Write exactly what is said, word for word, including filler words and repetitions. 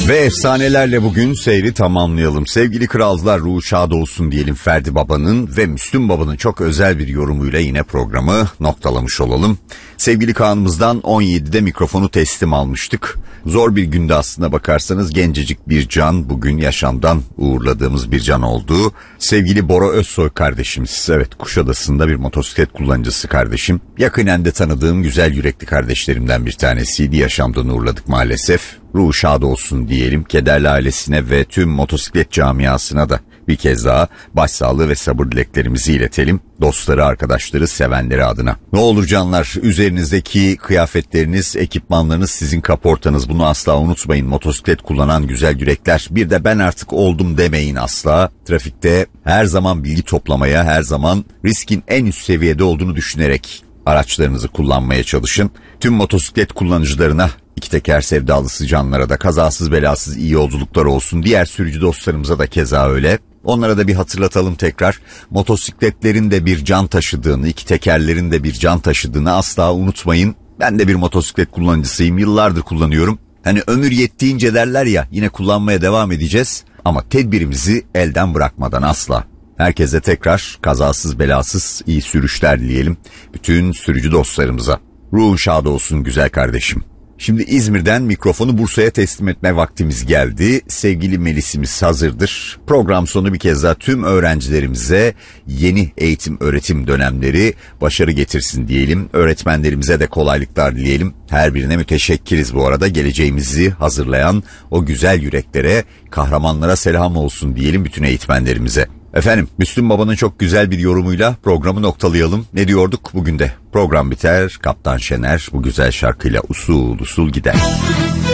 Ve efsanelerle bugün seyri tamamlayalım. Sevgili kralcılar, ruhu şad olsun diyelim Ferdi Baba'nın ve Müslüm Baba'nın çok özel bir yorumuyla yine programı noktalamış olalım. Sevgili Kaan'ımızdan on yedide mikrofonu teslim almıştık. Zor bir günde aslında bakarsanız, gencecik bir can, bugün yaşamdan uğurladığımız bir can oldu. Sevgili Bora Özsoy kardeşimiz, evet, Kuşadası'nda bir motosiklet kullanıcısı kardeşim. Yakinen de tanıdığım güzel yürekli kardeşlerimden bir tanesiydi, yaşamdan uğurladık maalesef. Ruhu şad olsun diyelim. Kederli ailesine ve tüm motosiklet camiasına da bir kez daha başsağlığı ve sabır dileklerimizi iletelim. Dostları, arkadaşları, sevenleri adına. Ne olur canlar, üzerinizdeki kıyafetleriniz, ekipmanlarınız sizin kaportanız. Bunu asla unutmayın. Motosiklet kullanan güzel yürekler. Bir de ben artık oldum demeyin asla. Trafikte her zaman bilgi toplamaya, her zaman riskin en üst seviyede olduğunu düşünerek araçlarınızı kullanmaya çalışın. Tüm motosiklet kullanıcılarına, İki teker sevdalısı canlara da kazasız belasız iyi yolculuklar olsun. Diğer sürücü dostlarımıza da keza öyle. Onlara da bir hatırlatalım tekrar. Motosikletlerin de bir can taşıdığını, iki tekerlerin de bir can taşıdığını asla unutmayın. Ben de bir motosiklet kullanıcısıyım. Yıllardır kullanıyorum. Hani ömür yettiğince derler ya, yine kullanmaya devam edeceğiz. Ama tedbirimizi elden bırakmadan asla. Herkese tekrar kazasız belasız iyi sürüşler dileyelim. Bütün sürücü dostlarımıza. Ruhun şad olsun güzel kardeşim. Şimdi İzmir'den mikrofonu Bursa'ya teslim etme vaktimiz geldi. Sevgili Melis'imiz hazırdır. Program sonu bir kez daha tüm öğrencilerimize yeni eğitim öğretim dönemleri başarı getirsin diyelim. Öğretmenlerimize de kolaylıklar dileyelim. Her birine müteşekkiriz bu arada. Geleceğimizi hazırlayan o güzel yüreklere, kahramanlara selam olsun diyelim bütün eğitmenlerimize. Efendim, Müslüm Baba'nın çok güzel bir yorumuyla programı noktalayalım. Ne diyorduk bugün de? Program biter, Kaptan Şener bu güzel şarkıyla usul usul gider.